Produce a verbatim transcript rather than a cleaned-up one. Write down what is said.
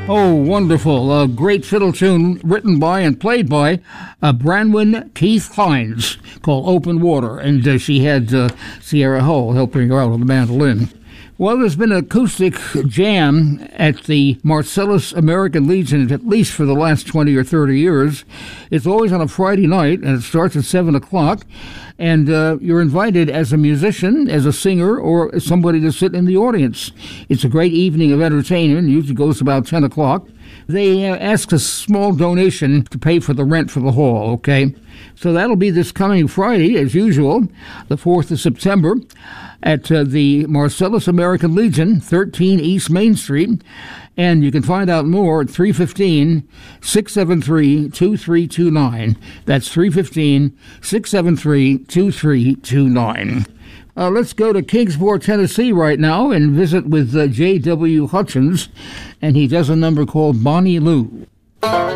Oh, wonderful. A great fiddle tune written by and played by uh, Branwen Keith Hines called Open Water. And uh, she had uh, Sierra Hull helping her out on the mandolin. Well, there's been an acoustic jam at the Marcellus American Legion, at least for the last twenty or thirty years. It's always on a Friday night, and it starts at seven o'clock. And uh, you're invited as a musician, as a singer, or as somebody to sit in the audience. It's a great evening of entertainment. It usually goes about ten o'clock. They uh, ask a small donation to pay for the rent for the hall, okay? So that'll be this coming Friday, as usual, the fourth of September, at uh, the Marcellus American Legion, thirteen East Main Street. And you can find out more at three one five, six seven three, two three two nine. That's three one five, six seven three, two three two nine. Uh, let's go to Kingsport, Tennessee right now and visit with uh, J W Hutchins, and he does a number called Bonnie Lou.